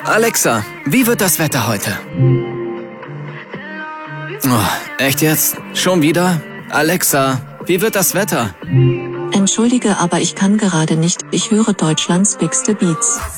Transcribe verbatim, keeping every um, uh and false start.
Alexa, wie wird das Wetter heute? Oh, echt jetzt? Schon wieder? Alexa, wie wird das Wetter? Entschuldige, aber ich kann gerade nicht. Ich höre Deutschlands Bigste Beats.